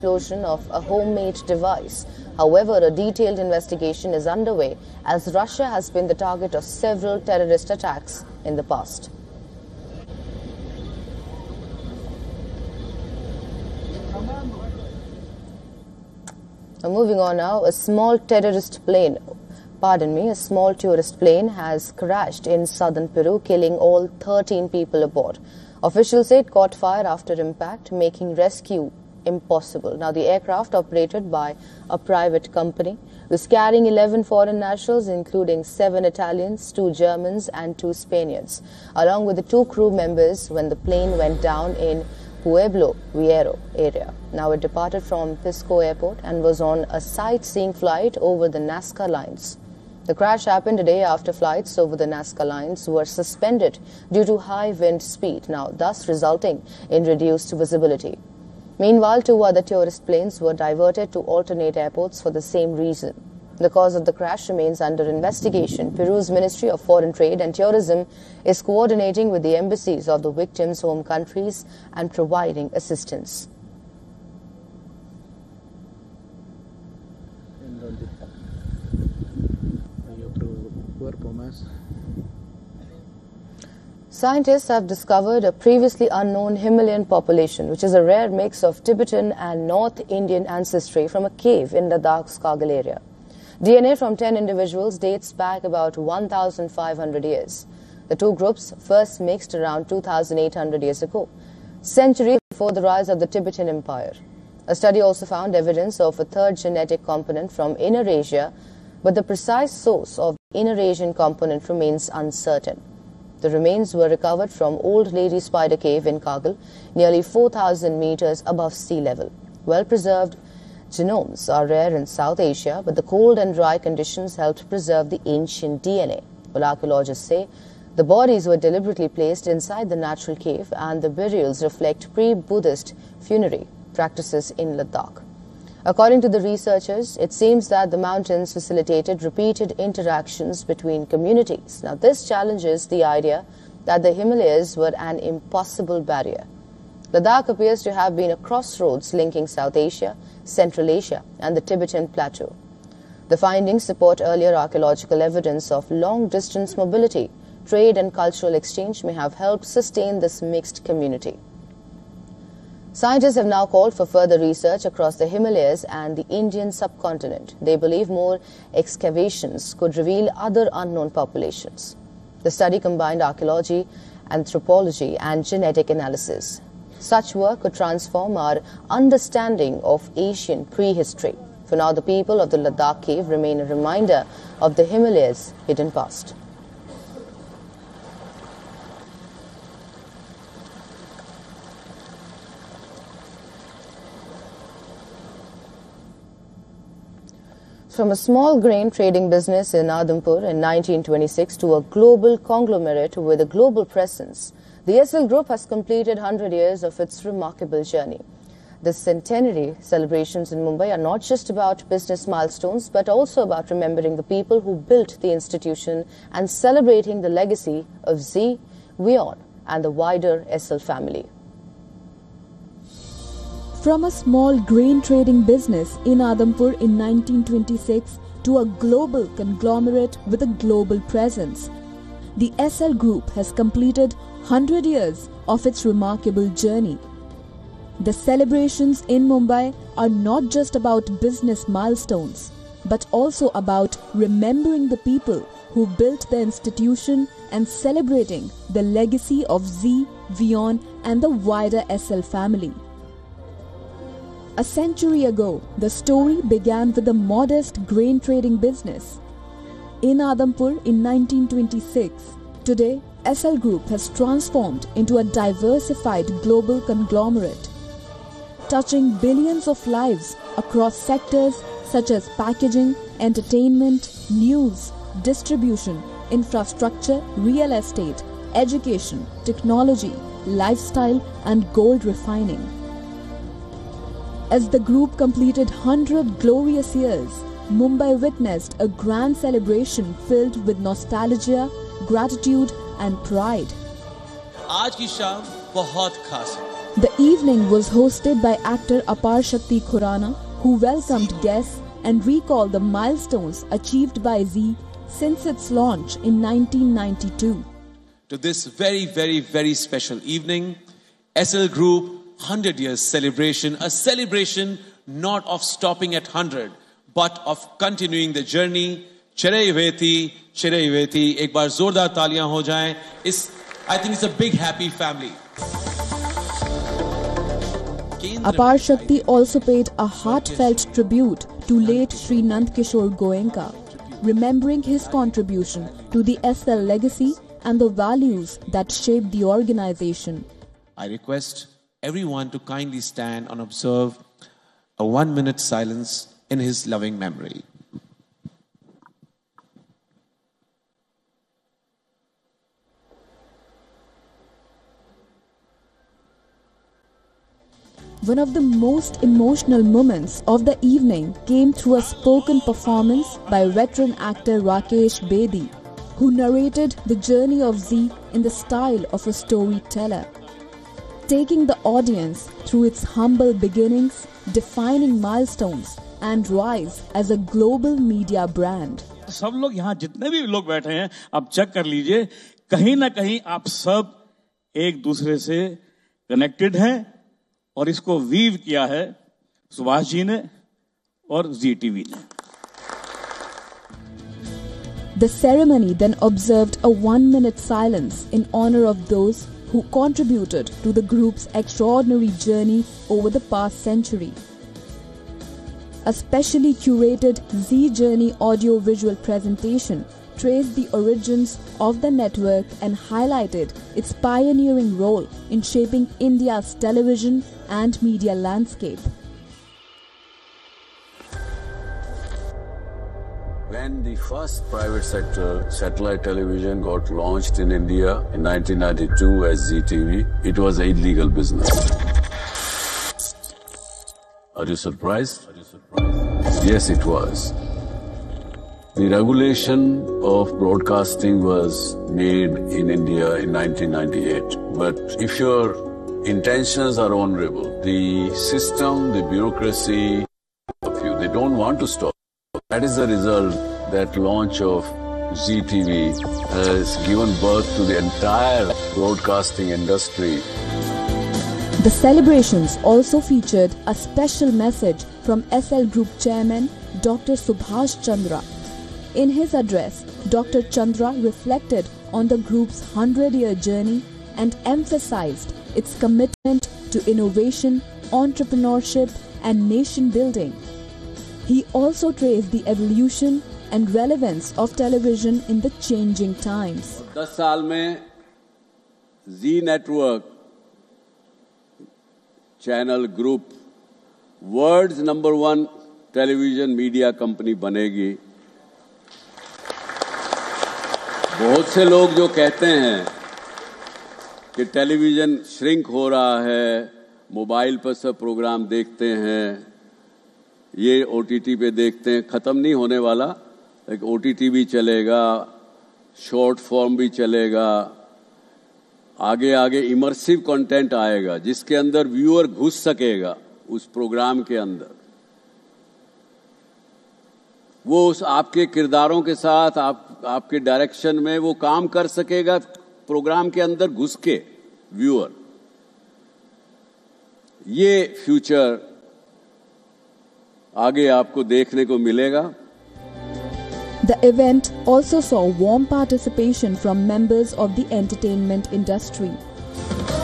explosion of a homemade device. However, a detailed investigation is underway as Russia has been the target of several terrorist attacks in the past. Moving on now, a small tourist plane has crashed in southern Peru, killing all 13 people aboard. Officials say it caught fire after impact, making rescue impossible. Now, the aircraft, operated by a private company, was carrying 11 foreign nationals, including 7 Italians, 2 Germans and 2 Spaniards, along with the 2 crew members when the plane went down in Pueblo Viejo area. Now, it departed from Pisco Airport and was on a sightseeing flight over the Nazca lines. The crash happened a day after flights over the Nazca lines were suspended due to high wind speed, now thus resulting in reduced visibility. Meanwhile, 2 other tourist planes were diverted to alternate airports for the same reason. The cause of the crash remains under investigation. Peru's Ministry of Foreign Trade and Tourism is coordinating with the embassies of the victims' home countries and providing assistance. Scientists have discovered a previously unknown Himalayan population, which is a rare mix of Tibetan and North Indian ancestry from a cave in Ladakh's Kargil area. DNA from 10 individuals dates back about 1,500 years. The 2 groups first mixed around 2,800 years ago, centuries before the rise of the Tibetan Empire. A study also found evidence of a 3rd genetic component from Inner Asia, but the precise source of the Inner Asian component remains uncertain. The remains were recovered from Old Lady Spider Cave in Kargil, nearly 4,000 meters above sea level. Well-preserved genomes are rare in South Asia, but the cold and dry conditions helped preserve the ancient DNA. Well, archaeologists say the bodies were deliberately placed inside the natural cave, and the burials reflect pre-Buddhist funerary practices in Ladakh. According to the researchers, it seems that the mountains facilitated repeated interactions between communities. Now, this challenges the idea that the Himalayas were an impossible barrier. Ladakh appears to have been a crossroads linking South Asia, Central Asia and the Tibetan Plateau. The findings support earlier archaeological evidence of long-distance mobility. Trade and cultural exchange may have helped sustain this mixed community. Scientists have now called for further research across the Himalayas and the Indian subcontinent. They believe more excavations could reveal other unknown populations. The study combined archaeology, anthropology and genetic analysis. Such work could transform our understanding of Asian prehistory. For now, the people of the Ladakh cave remain a reminder of the Himalayas' hidden past. From a small grain trading business in Adhampur in 1926 to a global conglomerate with a global presence, the SL Group has completed 100 years of its remarkable journey. The centenary celebrations in Mumbai are not just about business milestones, but also about remembering the people who built the institution and celebrating the legacy of Z, Vion and the wider SL family. From a small grain trading business in Adhampur in 1926 to a global conglomerate with a global presence, the SL Group has completed 100 years of its remarkable journey. The celebrations in Mumbai are not just about business milestones, but also about remembering the people who built the institution and celebrating the legacy of Z, Vion and the wider SL family. A century ago, the story began with a modest grain trading business in Adhampur in 1926. Today, SL Group has transformed into a diversified global conglomerate, touching billions of lives across sectors such as packaging, entertainment, news, distribution, infrastructure, real estate, education, technology, lifestyle, and gold refining. As the group completed 100 glorious years, Mumbai witnessed a grand celebration filled with nostalgia, gratitude and pride. आज की शाम बहुत खास है The evening was hosted by actor Apar Shakti Khurana, who welcomed guests and recalled the milestones achieved by Zee since its launch in 1992. To this very, very, very special evening, SL Group 100 years celebration, a celebration not of stopping at 100, but of continuing the journey. Chirayuveti, Chirayuveti. एक बार जोरदार तालियां हो जाएं. I think it's a big happy family. Apar Shakti also paid a heartfelt tribute to late Shri Nandkishore Goenka, remembering his contribution to the SL legacy and the values that shaped the organization. I request everyone to kindly stand and observe a 1-minute silence in his loving memory. One of the most emotional moments of the evening came through a spoken performance by veteran actor Rakesh Bedi, who narrated the journey of Zee in the style of a storyteller, taking the audience through its humble beginnings, defining milestones, and rise as a global media brand. सब लोग यहाँ जितने भी लोग बैठे हैं, आप check कर लीजिए, कहीं ना कहीं आप सब एक दूसरे से कनेक्टेड हैं और इसको वीव किया है सुभाष जी ने और जी टीवी ने. The ceremony then observed a 1-minute silence in honor of those who contributed to the group's extraordinary journey over the past century. A specially curated Zee Journey audio-visual presentation traced the origins of the network and highlighted its pioneering role in shaping India's television and media landscape. When the first private sector satellite television got launched in India in 1992 as Zee TV, it was an illegal business. Are you surprised? Yes, it was. The regulation of broadcasting was made in India in 1998. But if your intentions are honorable, the system, the bureaucracy of you, they don't want to stop. That is the result that launch of Zee TV has given birth to the entire broadcasting industry. The celebrations also featured a special message from SL Group Chairman Dr. Subhash Chandra. In his address, Dr. Chandra reflected on the group's 100-year journey and emphasized its commitment to innovation, entrepreneurship, and nation building. He also traced the evolution and relevance of television in the changing times. 10 साल में Zee Network channel group world's number 1 television media company बनेगी. बहुत से लोग जो कहते हैं कि टेलीविजन श्रिंक हो रहा है, मोबाइल पर सब प्रोग्राम देखते हैं, ये ओटीटी पे देखते हैं, खत्म नहीं होने वाला. एक ओटीटी भी चलेगा, शॉर्ट फॉर्म भी चलेगा, आगे आगे इमर्सिव कंटेंट आएगा जिसके अंदर व्यूअर घुस सकेगा उस प्रोग्राम के अंदर. वो उस आपके किरदारों के साथ आपके डायरेक्शन में वो काम कर सकेगा प्रोग्राम के अंदर घुस के व्यूअर. ये फ्यूचर आगे आपको देखने को मिलेगा. The event also saw warm participation from members of the entertainment industry.